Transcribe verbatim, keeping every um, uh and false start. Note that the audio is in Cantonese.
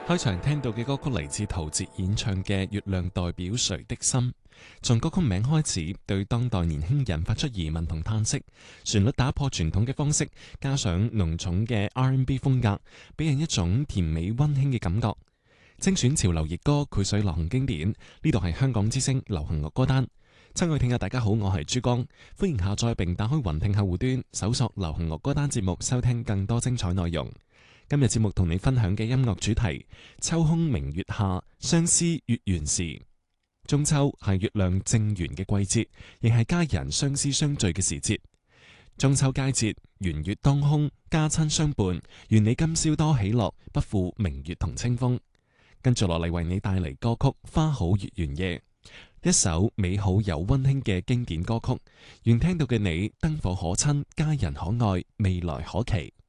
開場聽到嘅歌曲嚟自陶喆演唱嘅《月亮代表誰的心》，從歌曲名開始，對當代年輕人發出疑問同嘆息。旋律打破傳統嘅方式，加上濃重嘅 R and B 風格，俾人一種甜美溫馨嘅感覺。精選潮流熱歌，繪水流行經典。呢度係香港之聲流行樂歌單。親愛聽眾大家好，我係珠江，歡迎下載並打開雲聽客戶端，搜索流行樂歌單節目，收聽更多精彩內容。今日節目同你分享嘅音樂主題：秋空明月下，相思月圓時。中秋係月亮正圓嘅季節，亦係家人相思相聚嘅時節。中秋佳節，圓月當空，家親相伴，願你今宵多喜樂，不負明月同清風。跟住落嚟為你帶嚟歌曲《花好月圓夜》，一首美好又溫馨嘅經典歌曲。願聽到嘅你燈火可親，家人可愛，未來可期。